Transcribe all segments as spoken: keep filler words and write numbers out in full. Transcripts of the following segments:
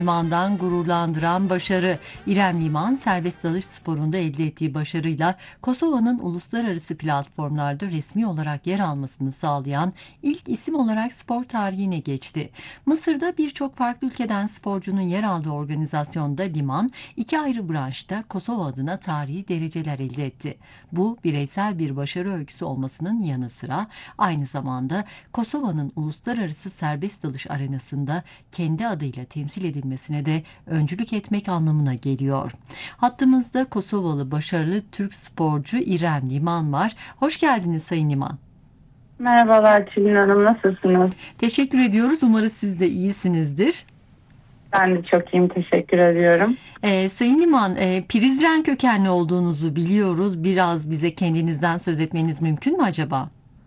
Limandan gururlandıran başarı. İrem Liman, serbest dalış sporunda elde ettiği başarıyla Kosova'nın uluslararası platformlarda resmi olarak yer almasını sağlayan ilk isim olarak spor tarihine geçti. Mısır'da birçok farklı ülkeden sporcunun yer aldığı organizasyonda Liman, iki ayrı branşta Kosova adına tarihi dereceler elde etti. Bu, bireysel bir başarı öyküsü olmasının yanı sıra aynı zamanda Kosova'nın uluslararası serbest dalış arenasında kendi adıyla temsil edilmesine de öncülük etmek anlamına geliyor. Hattımızda Kosovalı başarılı Türk sporcu İrem Liman var. Hoş geldiniz Sayın Liman. Merhabalar Tülin Hanım, nasılsınız? Teşekkür ediyoruz. Umarız siz de iyisinizdir. Ben de çok iyiyim, teşekkür ediyorum. Ee, Sayın Liman, e, Prizren kökenli olduğunuzu biliyoruz. Biraz bize kendinizden söz etmeniz mümkün mü acaba?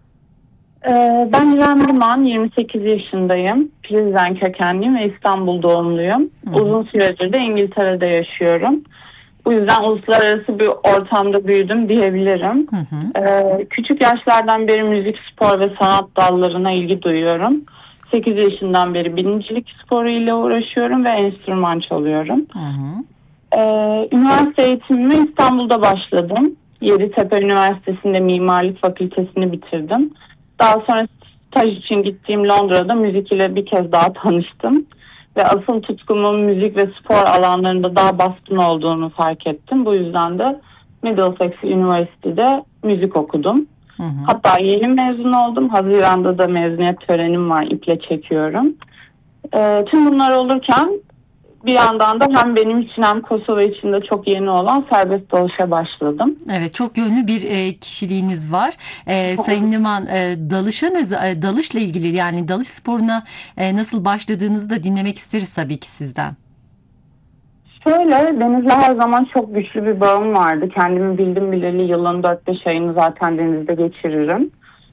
Ee, ben İrem Liman, yirmi sekiz yaşındayım. Prizren kökenliyim ve İstanbul doğumluyum. Hı. Uzun süredir de İngiltere'de yaşıyorum. Bu yüzden uluslararası bir ortamda büyüdüm diyebilirim. Hı hı. Ee, küçük yaşlardan beri müzik, spor ve sanat dallarına ilgi duyuyorum. sekiz yaşından beri binicilik sporu ile uğraşıyorum ve enstrüman çalıyorum. Hı hı. Ee, üniversite eğitimime İstanbul'da başladım. Yeditepe Üniversitesi'nde Mimarlık Fakültesini bitirdim. Daha sonra staj için gittiğim Londra'da müzik ile bir kez daha tanıştım. Ve asıl tutkumun müzik ve spor alanlarında daha baskın olduğunu fark ettim. Bu yüzden de Middlesex Üniversitesi'de müzik okudum. Hı hı. Hatta yeni mezun oldum. Haziran'da da mezuniyet törenim var, iple çekiyorum. Ee, tüm bunlar olurken bir yandan da hem benim için hem Kosova için de çok yeni olan serbest dalışa başladım. Evet, çok yönlü bir e, kişiliğiniz var. E, Sayın Liman, e, dalışa ne, za- e, dalışla ilgili yani dalış sporuna e, nasıl başladığınızı da dinlemek isteriz tabii ki sizden. Şöyle, denizle her zaman çok güçlü bir bağım vardı. Kendimi bildim bileli yılın dört beş ayını zaten denizde geçiririm.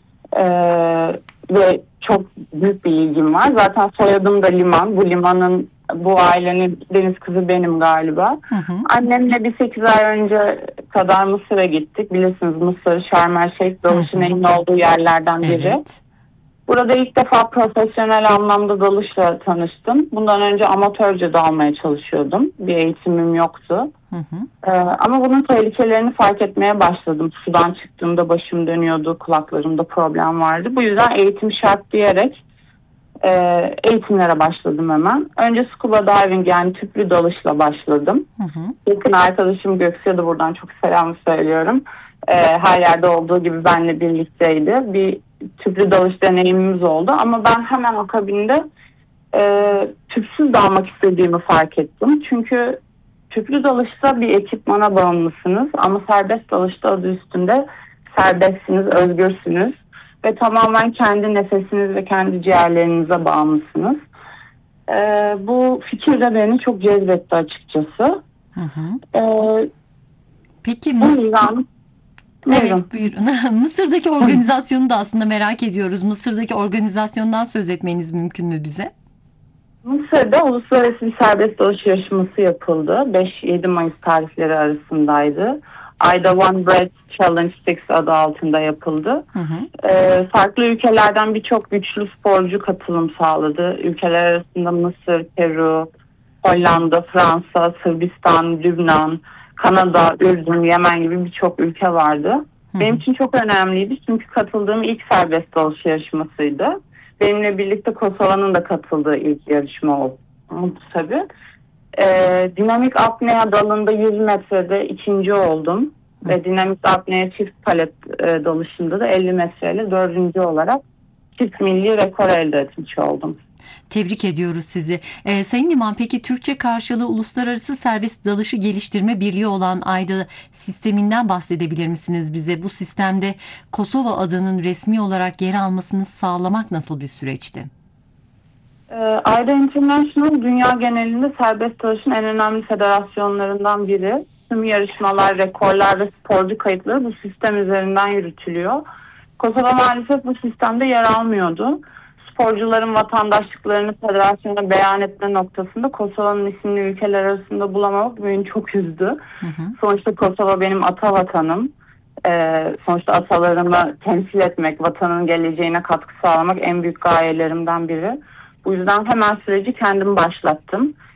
Ee, ve çok büyük bir ilgim var. Zaten soyadım da Liman. Bu limanın, bu ailenin deniz kızı benim galiba. Hı hı. Annemle bir sekiz ay önce kadar Mısır'a gittik. Bilirsiniz Mısır, Şarm El Şeyh dalışın Hı hı. en olduğu yerlerden biri. Evet. Burada ilk defa profesyonel anlamda dalışla tanıştım. Bundan önce amatörce dalmaya çalışıyordum. Bir eğitimim yoktu. Hı hı. Ee, ama bunun tehlikelerini fark etmeye başladım. Sudan çıktığımda başım dönüyordu, kulaklarımda problem vardı. Bu yüzden eğitim şart diyerek e, eğitimlere başladım hemen. Önce scuba diving yani tüplü dalışla başladım. Hı hı. Yakın arkadaşım Göksu'ya da buradan çok selam söylüyorum. Ee, her yerde olduğu gibi benimle birlikteydi. Bir tüplü dalış deneyimimiz oldu ama ben hemen akabinde e, tüpsüz dalmak istediğimi fark ettim. Çünkü tüplü dalışta bir ekipmana bağımlısınız ama serbest dalışta adı üstünde serbestsiniz, özgürsünüz ve tamamen kendi nefesiniz ve kendi ciğerlerinize bağımlısınız. Ee, bu fikir de beni çok cezbetti açıkçası. Hı hı. Ee, Peki o Mıs yüzden Evet, buyurun. buyurun. Mısır'daki organizasyonu da aslında merak ediyoruz. Mısır'daki organizasyondan söz etmeniz mümkün mü bize? Mısır'da uluslararası bir serbest dalış yarışması yapıldı. beş yedi Mayıs tarihleri arasındaydı. Ayda One Breath Challenge altı adı altında yapıldı. Hı hı. Ee, farklı ülkelerden birçok güçlü sporcu katılım sağladı. Ülkeler arasında Mısır, Peru, Hollanda, Fransa, Sırbistan, Lübnan, Kanada, Ürdün, Yemen gibi birçok ülke vardı. Hı Benim hı. için çok önemliydi çünkü katıldığım ilk serbest dalış yarışmasıydı. Benimle birlikte Kosova'nın da katıldığı ilk yarışma oldu tabii. Ee, dinamik apnea dalında yüz metrede ikinci oldum. Ve dinamik apnea çift palet e, dalışında da elli metreyle dördüncü olarak çift milli rekor elde etmiş oldum. Tebrik ediyoruz sizi. Ee, Sayın Liman, peki Türkçe karşılığı Uluslararası Serbest Dalışı Geliştirme Birliği olan AYDA sisteminden bahsedebilir misiniz bize? Bu sistemde Kosova adının resmi olarak yer almasını sağlamak nasıl bir süreçti? Ee, AYDA International dünya genelinde serbest dalışın en önemli federasyonlarından biri. Tüm yarışmalar, rekorlar ve sporcu kayıtları bu sistem üzerinden yürütülüyor. Kosova maalesef bu sistemde yer almıyordu. Sporcuların vatandaşlıklarını federasyona beyan etme noktasında Kosova'nın ismini ülkeler arasında bulamamak beni çok üzdü. Hı hı. Sonuçta Kosova benim ata vatanım. Ee, sonuçta atalarımı temsil etmek, vatanın geleceğine katkı sağlamak en büyük gayelerimden biri. Bu yüzden hemen süreci kendim başlattım.